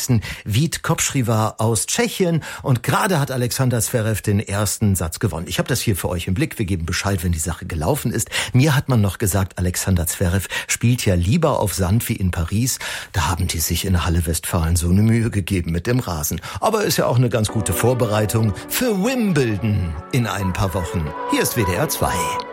Gießen Vít Kopřiva aus Tschechien. Und gerade hat Alexander Zverev den ersten Satz gewonnen. Ich habe das hier für euch im Blick. Wir geben Bescheid, wenn die Sache gelaufen ist. Mir hat man noch gesagt, Alexander Zverev spielt ja lieber auf Sand wie in Paris. Da haben die sich in Halle Westfalen so eine Mühe gegeben mit dem Rasen. Aber ist ja auch eine ganz gute Vorbereitung für Wimbledon in ein paar Wochen. Hier ist WDR 2.